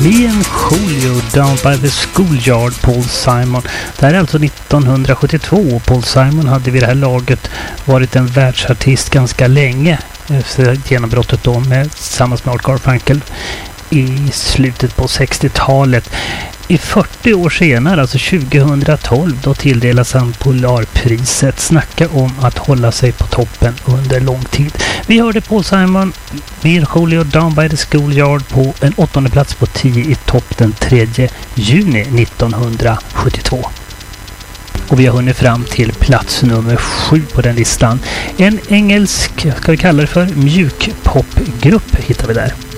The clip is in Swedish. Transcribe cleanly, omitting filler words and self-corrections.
Me and Julio Down by the Schoolyard, Paul Simon. Det här är alltså 1972. Paul Simon hade vid det här laget varit en världsartist ganska länge efter genombrottet då tillsammans med Art Garfunkel i slutet på 60-talet. I 40 år senare, alltså 2012, då tilldelas han Polarpriset. Snacka om att hålla sig på toppen under lång tid. Vi hörde Paul Simon med Julio Down by the Schoolyard på en 8:e plats på 10 i topp den 3 juni 1972. Och vi har hunnit fram till plats nummer 7 på den listan. En engelsk, ska vi kalla det för, mjukpopgrupp hittar vi där.